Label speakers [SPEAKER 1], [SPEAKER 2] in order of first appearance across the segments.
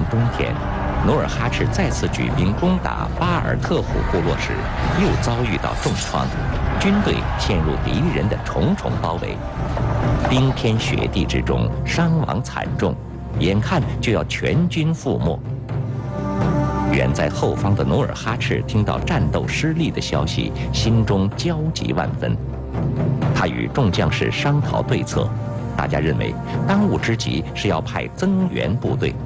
[SPEAKER 1] 冬天，努尔哈赤再次举兵攻打巴尔特虎部落时，又遭遇到重创，军队陷入敌人的重重包围，冰天雪地之中，伤亡惨重，眼看就要全军覆没。远在后方的努尔哈赤听到战斗失利的消息，心中焦急万分。他与众将士商讨对策，大家认为当务之急是要派增援部队。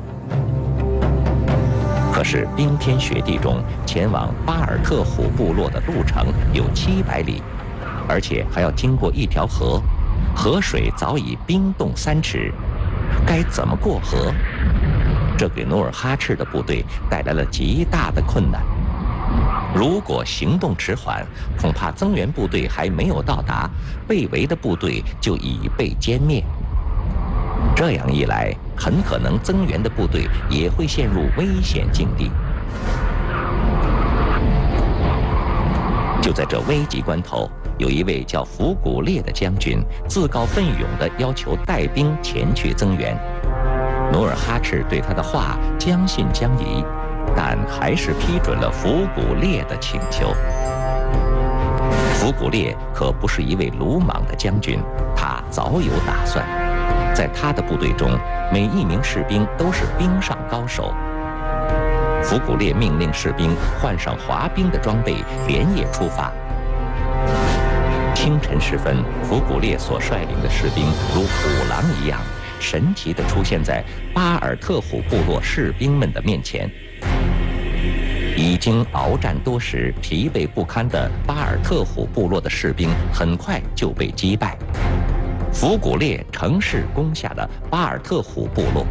[SPEAKER 1] 可是冰天雪地中前往巴尔特虎部落的路程有700里，而且还要经过一条河，河水早已冰冻3尺，该怎么过河？这给努尔哈赤的部队带来了极大的困难。如果行动迟缓，恐怕增援部队还没有到达，被围的部队就已被歼灭。这样一来，很可能增援的部队也会陷入危险境地。就在这危急关头，有一位叫福古烈的将军自告奋勇地要求带兵前去增援。努尔哈赤对他的话将信将疑，但还是批准了福古烈的请求。福古烈可不是一位鲁莽的将军，他早有打算。在他的部队中，每一名士兵都是冰上高手。福古烈命令士兵换上滑冰的装备，连夜出发。清晨时分，福古烈所率领的士兵如虎狼一样，神奇地出现在巴尔特虎部落士兵们的面前。已经鏖战多时、疲惫不堪的巴尔特虎部落的士兵很快就被击败。福古烈乘势攻下了巴尔特虎部落。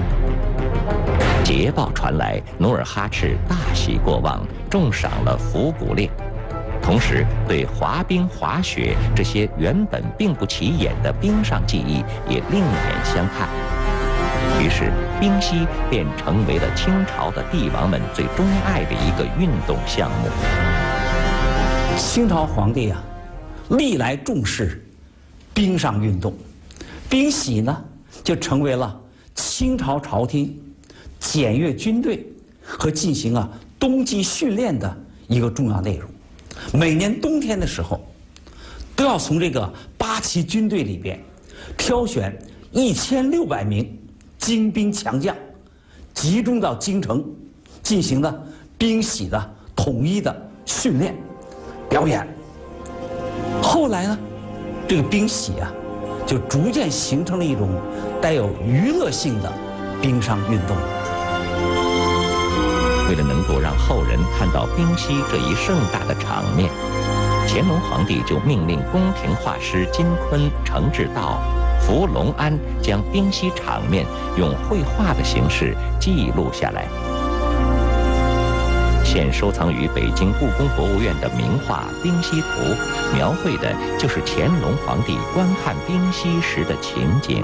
[SPEAKER 1] 捷报传来，努尔哈赤大喜过望，重赏了福古烈，同时对滑冰、滑雪这些原本并不起眼的冰上技艺也另眼相看。于是，冰嬉便成为了清朝的帝王们最钟爱的一个运动项目。
[SPEAKER 2] 清朝皇帝啊，历来重视冰上运动，冰嬉呢就成为了清朝朝廷检阅军队和进行冬季训练的一个重要内容。每年冬天的时候，都要从这个8旗军队里边挑选1600名精兵强将，集中到京城进行的冰嬉的统一的训练表演。后来呢，这个冰嬉就逐渐形成了一种带有娱乐性的冰上运动。
[SPEAKER 1] 为了能够让后人看到冰嬉这一盛大的场面，乾隆皇帝就命令宫廷画师金昆、程志道、福隆安将冰嬉场面用绘画的形式记录下来。现收藏于北京故宫博物院的名画《冰嬉图》，描绘的就是乾隆皇帝观看冰嬉时的情景。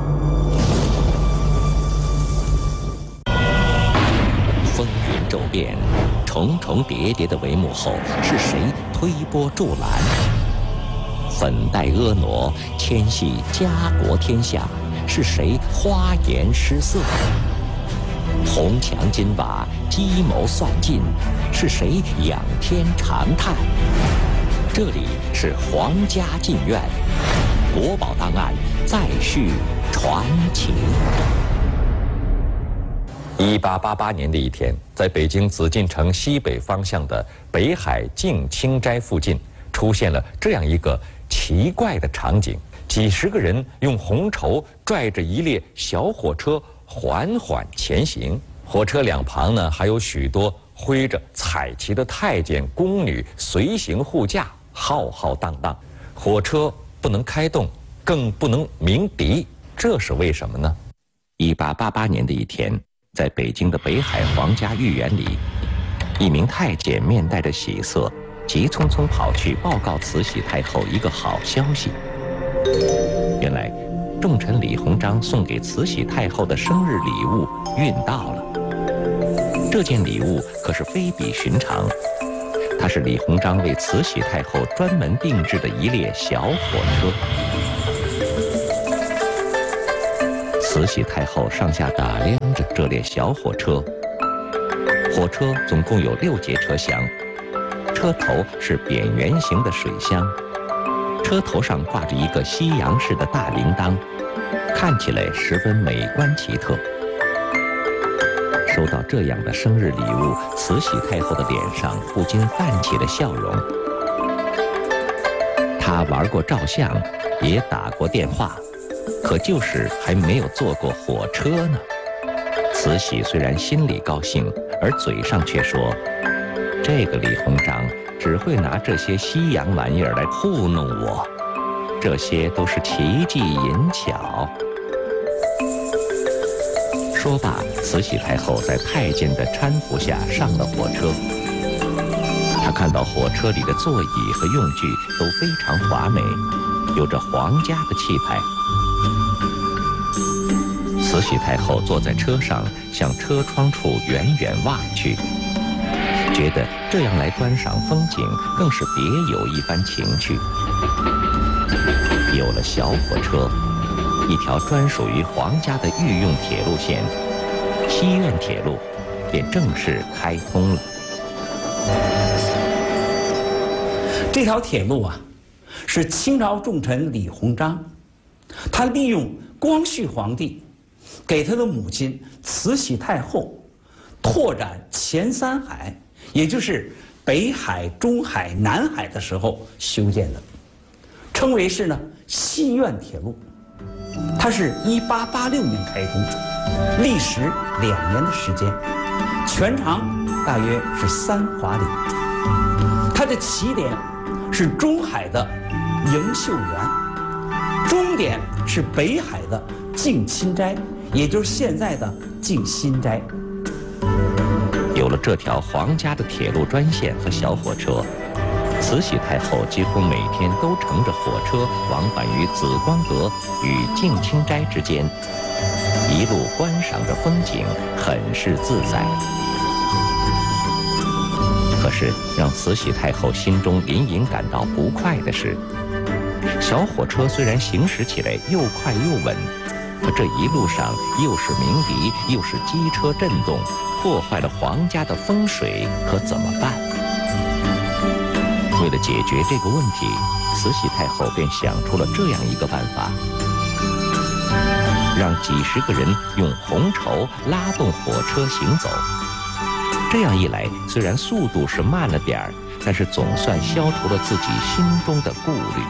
[SPEAKER 1] 风云骤变，重重叠叠的帷幕后，是谁推波助澜？粉黛婀娜，牵系家国天下，是谁花颜失色？红墙金瓦，计谋算尽，是谁仰天长叹？这里是皇家禁苑，国宝档案再续传奇。1888年的一天，在北京紫禁城西北方向的北海静清斋附近，出现了这样一个奇怪的场景：几十个人用红绸拽着一列小火车缓缓前行，火车两旁呢还有许多挥着彩旗的太监宫女随行护驾，浩浩荡荡。火车不能开动，更不能鸣笛，这是为什么呢？1888年的一天，在北京的北海皇家御园里，一名太监面带着喜色，急匆匆跑去报告慈禧太后一个好消息。原来，重臣李鸿章送给慈禧太后的生日礼物运到了。这件礼物可是非比寻常，它是李鸿章为慈禧太后专门定制的一列小火车。慈禧太后上下打量
[SPEAKER 3] 着这列小火车。火车总共有6节车厢，车头是扁圆形的水箱，车头上挂着一个西洋式的大铃铛，看起来十分美观奇特。收到这样的生日礼物，慈禧太后的脸上不禁泛起了笑容。她玩过照相，也打过电话，可就是还没有坐过火车呢。慈禧虽然心里高兴，而嘴上却说：“这个李鸿章只会拿这些西洋玩意儿来糊弄我，这些都是奇技淫巧。”说罢，慈禧太后在太监的搀扶下上了火车。她看到火车里的座椅和用具都非常华美，有着皇家的气派。慈禧太后坐在车上，向车窗处远远望去，觉得这样来观赏风景更是别有一番情趣。有了小火车，一条专属于皇家的御用铁路线——西苑铁路，便正式开通了。
[SPEAKER 2] 这条铁路啊，是清朝重臣李鸿章，他利用光绪皇帝给他的母亲慈禧太后拓展前3海，也就是北海、中海、南海的时候修建的，称为是呢西苑铁路。它是1886年开通，历时2年的时间，全长大约是3华里。它的起点是中海的迎秀园，终点是北海的静亲斋，也就是现在的静心斋。
[SPEAKER 3] 有了这条皇家的铁路专线和小火车，慈禧太后几乎每天都乘着火车往返于紫光阁与静清斋之间，一路观赏着风景，很是自在。可是让慈禧太后心中隐隐感到不快的是，小火车虽然行驶起来又快又稳，可这一路上又是鸣笛，又是机车震动，破坏了皇家的风水，可怎么办？为了解决这个问题，慈禧太后便想出了这样一个办法，让几十个人用红绸拉动火车行走。这样一来，虽然速度是慢了点儿，但是总算消除了自己心中的顾虑。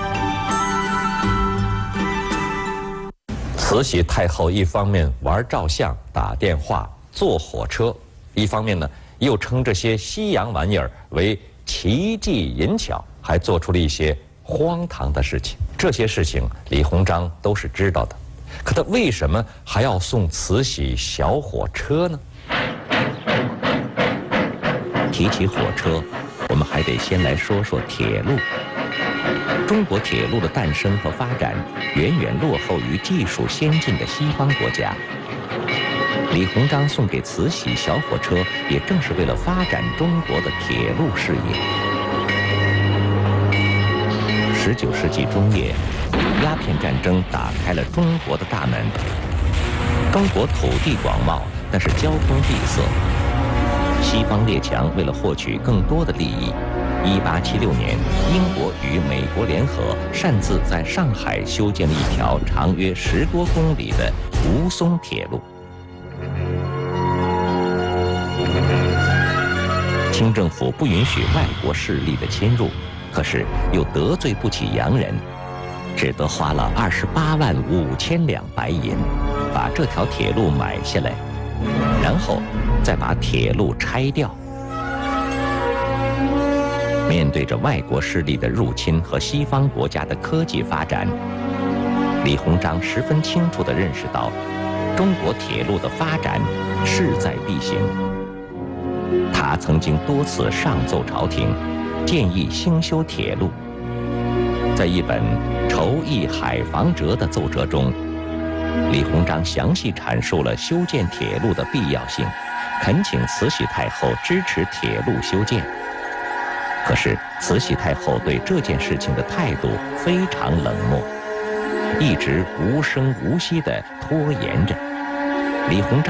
[SPEAKER 1] 慈禧太后一方面玩照相、打电话、坐火车，一方面呢又称这些西洋玩意儿为奇技淫巧，还做出了一些荒唐的事情。这些事情李鸿章都是知道的，可他为什么还要送慈禧小火车呢？
[SPEAKER 3] 提起火车，我们还得先来说说铁路。中国铁路的诞生和发展远远落后于技术先进的西方国家。李鸿章送给慈禧小火车，也正是为了发展中国的铁路事业。19世纪中叶，鸦片战争打开了中国的大门。中国土地广袤，但是交通闭塞。西方列强为了获取更多的利益，1876年，英国与美国联合，擅自在上海修建了一条长约10多公里的吴淞铁路。清政府不允许外国势力的侵入，可是又得罪不起洋人，只得花了28万5千两白银，把这条铁路买下来，然后再把铁路拆掉。面对着外国势力的入侵和西方国家的科技发展，李鸿章十分清楚地认识到，中国铁路的发展势在必行。他曾经多次上奏朝廷，建议兴修铁路。在一本《筹议海防折》的奏折中，李鸿章详细阐述了修建铁路的必要性，恳请慈禧太后支持铁路修建。可是慈禧太后对这件事情的态度非常冷漠，一直无声无息地拖延着。李鸿章